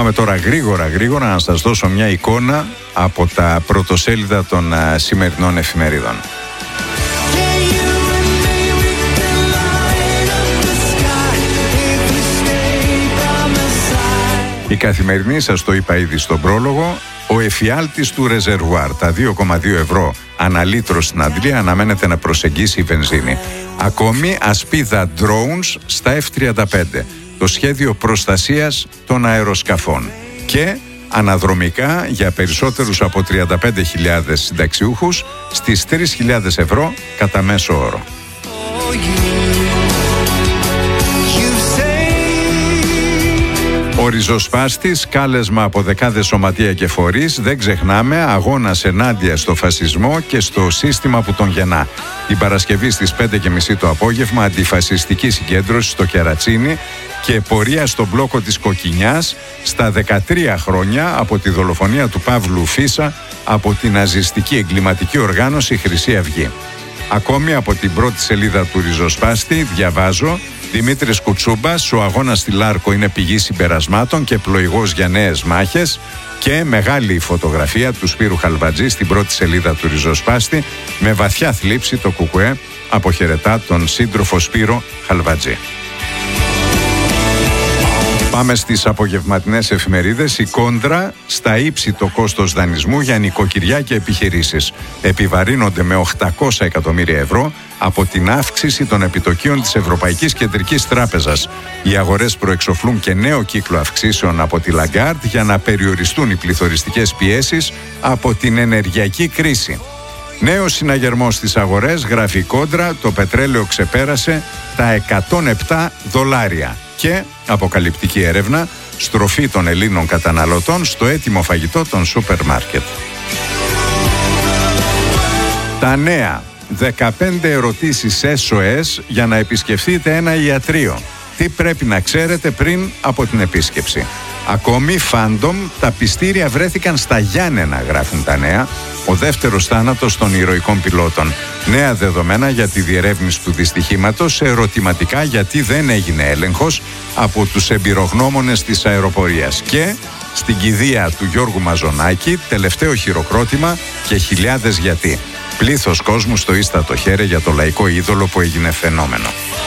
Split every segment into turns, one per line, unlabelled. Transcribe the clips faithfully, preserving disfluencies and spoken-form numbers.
Πάμε τώρα γρήγορα γρήγορα να σας δώσω μια εικόνα από τα πρωτοσέλιδα των α, σημερινών εφημερίδων. Η Καθημερινή, σας το είπα ήδη στον πρόλογο, ο εφιάλτης του ρεζερβουάρ, τα δύο κόμμα δύο ευρώ ανά λίτρο στην Αντλία αναμένεται να προσεγγίσει η βενζίνη. Ακόμη ασπίδα drones στα εφ τριάντα πέντε, το σχέδιο προστασίας των αεροσκαφών και αναδρομικά για περισσότερους από τριάντα πέντε χιλιάδες συνταξιούχους στις τρεις χιλιάδες ευρώ κατά μέσο όρο. Ο ριζοσπάστης, κάλεσμα από δεκάδες σωματεία και φορείς, δεν ξεχνάμε, αγώνας ενάντια στο φασισμό και στο σύστημα που τον γεννά. Την Παρασκευή στις πέντε και μισή το απόγευμα, αντιφασιστική συγκέντρωση στο Κερατσίνι και πορεία στον μπλόκο της Κοκκινιάς στα δεκατρία χρόνια από τη δολοφονία του Παύλου Φίσα από την ναζιστική εγκληματική οργάνωση Χρυσή Αυγή. Ακόμη από την πρώτη σελίδα του ριζοσπάστη διαβάζω: Δημήτρης Κουτσούμπας, ο αγώνας στη Λάρκο είναι πηγή συμπερασμάτων και πλοηγός για νέες μάχες. Και μεγάλη φωτογραφία του Σπύρου Χαλβατζή στην πρώτη σελίδα του ριζοσπάστη, με βαθιά θλίψη το ΚΚΕ αποχαιρετά τον σύντροφο Σπύρο Χαλβατζή. Πάμε στις απογευματινές εφημερίδες. Η Κόντρα, στα ύψη το κόστος δανεισμού για νοικοκυριά και επιχειρήσεις. Επιβαρύνονται με οκτακόσια εκατομμύρια ευρώ από την αύξηση των επιτοκίων της Ευρωπαϊκής Κεντρικής Τράπεζας. Οι αγορές προεξοφλούν και νέο κύκλο αυξήσεων από τη Λαγκάρντ για να περιοριστούν οι πληθωριστικές πιέσεις από την ενεργειακή κρίση. Νέος συναγερμός στις αγορές, γράφει η Κόντρα, το πετρέλαιο ξεπέρασε τα εκατόν επτά δολάρια. Και αποκαλυπτική έρευνα, στροφή των Ελλήνων καταναλωτών στο έτοιμο φαγητό των σούπερ μάρκετ. Τα νέα, δεκαπέντε ερωτήσεις ες ο ες για να επισκεφτείτε ένα ιατρείο. Τι πρέπει να ξέρετε πριν από την επίσκεψη. Ακόμη, φάντομ, τα πιστήρια βρέθηκαν στα Γιάννενα, γράφουν τα νέα. Ο δεύτερος θάνατος των ηρωικών πιλότων. Νέα δεδομένα για τη διερεύνηση του δυστυχήματος σε ερωτηματικά γιατί δεν έγινε έλεγχος από τους εμπειρογνώμονες της αεροπορίας. Και στην κηδεία του Γιώργου Μαζονάκη, τελευταίο χειροκρότημα και χιλιάδες γιατί. Πλήθος κόσμου στο ίστατο χέρι για το λαϊκό είδωλο που έγινε φαινόμενο.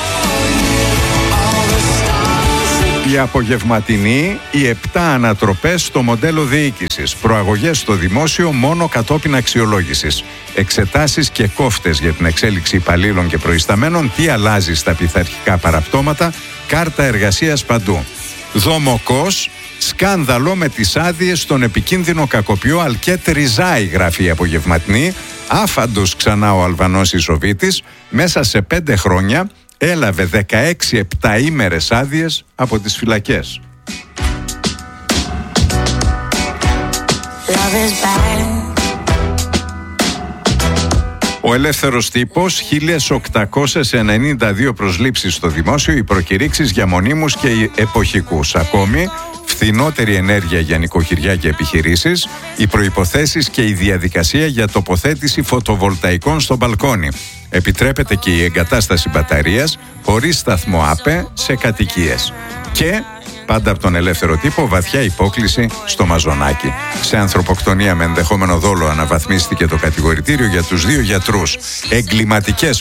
Η απογευματινή, οι επτά ανατροπές στο μοντέλο διοίκησης. Προαγωγές στο δημόσιο μόνο κατόπιν αξιολόγησης. Εξετάσεις και κόφτες για την εξέλιξη υπαλλήλων και προϊσταμένων. Τι αλλάζει στα πειθαρχικά παραπτώματα. Κάρτα εργασίας παντού. Δομοκός, σκάνδαλο με τις άδειες στον επικίνδυνο κακοποιό Αλκέτ Ριζάη, γράφει η απογευματινή. Άφαντος ξανά ο Αλβανός Ισοβίτης, μέσα σε πέντε χρόνια έλαβε δεκαέξι επταήμερες άδειες από τις φυλακές. Ο Ελεύθερος Τύπος, χίλια οκτακόσιες ενενήντα δύο προσλήψεις στο δημόσιο, οι προκηρύξεις για μονίμους και εποχικούς. Ακόμη, φθηνότερη ενέργεια για νοικοκυριά και επιχειρήσεις, οι προϋποθέσεις και η διαδικασία για τοποθέτηση φωτοβολταϊκών στο μπαλκόνι. Επιτρέπεται και η εγκατάσταση μπαταρίας χωρίς σταθμό ΑΠΕ σε κατοικίες. Και πάντα από τον Ελεύθερο Τύπο, βαθιά υπόκλιση στο Μαζονάκη. Σε ανθρωποκτονία με ενδεχόμενο δόλο αναβαθμίστηκε το κατηγορητήριο για τους δύο γιατρούς. Εγκληματικές